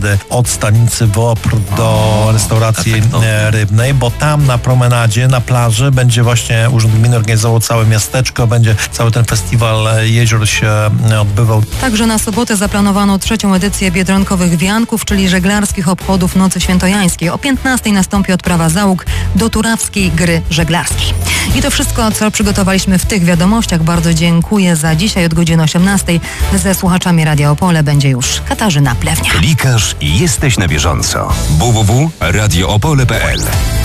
od stanicy Wopr do restauracji rybnej, bo tam na promenadzie, na plaży będzie właśnie Urząd Gminy organizował całe miasteczko, będzie cały ten festiwal jezior się odbywał. Także na sobotę zaplanowano 3. edycję Biedronkowych Wianków, czyli żeglarskich obchodów Nocy Świętojańskiej. O 15:00 nastąpi odprawa załóg do Turawskiej Gry Żeglarskiej. I to wszystko, co przygotowaliśmy w tych wiadomościach. Bardzo dziękuję za dzisiaj od godziny 18:00. Ze słuchaczami Radia Opole będzie już Katarzyna Plewnia. Klikasz i jesteś na bieżąco. www.radioopole.pl.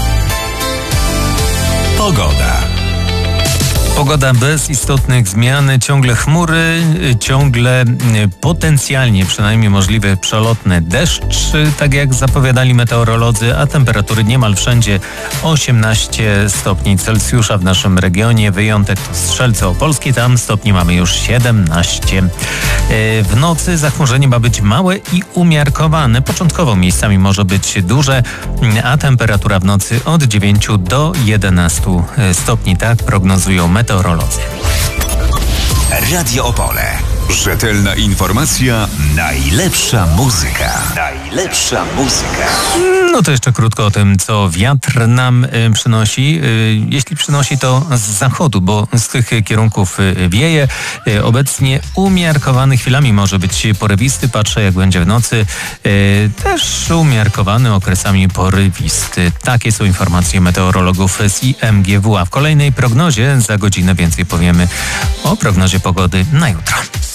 Pogoda. Pogoda bez istotnych zmian, ciągle chmury, ciągle potencjalnie przynajmniej możliwy przelotny deszcz, tak jak zapowiadali meteorolodzy, a temperatury niemal wszędzie 18 stopni Celsjusza w naszym regionie. Wyjątek to Strzelce Opolskie, tam stopni mamy już 17. W nocy zachmurzenie ma być małe i umiarkowane. Początkowo miejscami może być duże, a temperatura w nocy od 9 do 11 stopni. Tak prognozują meteorolodzy. Radio Opole. Rzetelna informacja, najlepsza muzyka. Najlepsza muzyka. No to jeszcze krótko o tym, co wiatr nam przynosi. Jeśli przynosi, to z zachodu, bo z tych kierunków wieje. Obecnie umiarkowany, chwilami może być porywisty. Patrzę, jak będzie w nocy. Też umiarkowany, okresami porywisty. Takie są informacje meteorologów z IMGW. A w kolejnej prognozie za godzinę więcej powiemy o prognozie pogody na jutro.